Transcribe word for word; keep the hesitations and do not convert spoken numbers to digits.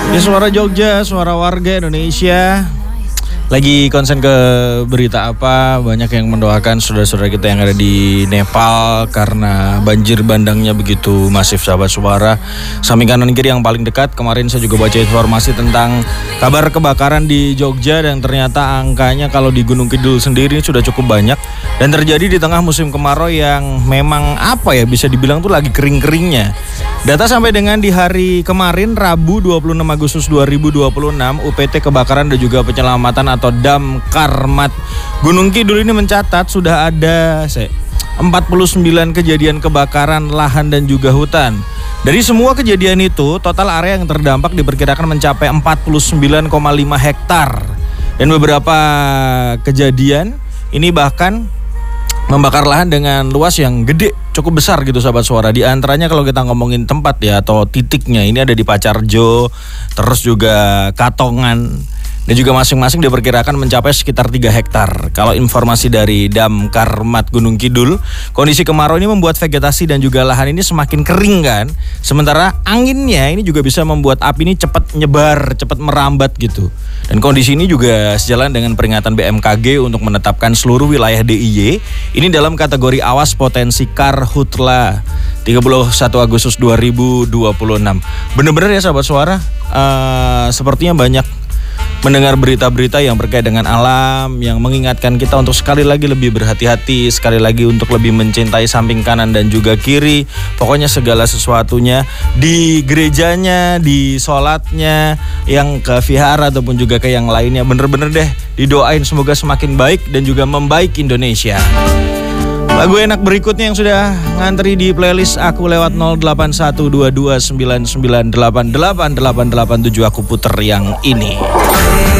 Ini suara Jogja, suara warga Indonesia. Lagi konsen ke berita apa? Banyak yang mendoakan saudara-saudara kita yang ada di Nepal karena banjir bandangnya begitu masif, sahabat suara. Samping kanan kiri yang paling dekat, kemarin saya juga baca informasi tentang kabar kebakaran di Jogja dan ternyata angkanya kalau di Gunung Kidul sendiri sudah cukup banyak dan terjadi di tengah musim kemarau yang memang apa ya, bisa dibilang tuh lagi kering-keringnya. Data sampai dengan di hari kemarin Rabu dua puluh enam Agustus dua ribu dua puluh enam, U P T Kebakaran dan juga Penyelamatan atau Damkarmat Gunung Kidul ini mencatat sudah ada empat puluh sembilan kejadian kebakaran lahan dan juga hutan. Dari semua kejadian itu, total area yang terdampak diperkirakan mencapai empat puluh sembilan koma lima hektar. Dan beberapa kejadian ini bahkan membakar lahan dengan luas yang gede, cukup besar gitu sahabat suara. Di antaranya kalau kita ngomongin tempat ya atau titiknya, ini ada di Pacarjo, terus juga Katongan. Dan juga masing-masing diperkirakan mencapai sekitar tiga hektar. Kalau informasi dari Damkarmat Gunung Kidul, kondisi kemarau ini membuat vegetasi dan juga lahan ini semakin kering kan. Sementara anginnya ini juga bisa membuat api ini cepat nyebar, cepat merambat gitu. Dan kondisi ini juga sejalan dengan peringatan B M K G untuk menetapkan seluruh wilayah D I Y ini dalam kategori awas potensi karhutla tiga puluh satu Agustus dua ribu dua puluh enam. Bener-bener ya sahabat suara, uh, sepertinya banyak mendengar berita-berita yang berkait dengan alam yang mengingatkan kita untuk sekali lagi lebih berhati-hati, sekali lagi untuk lebih mencintai samping kanan dan juga kiri. Pokoknya segala sesuatunya di gerejanya, di sholatnya, yang ke vihara ataupun juga ke yang lainnya, bener-bener deh didoain semoga semakin baik dan juga membaik Indonesia. Lagu enak berikutnya yang sudah ngantri di playlist aku lewat nol delapan satu dua dua sembilan sembilan delapan delapan delapan delapan tujuh, aku puter yang ini.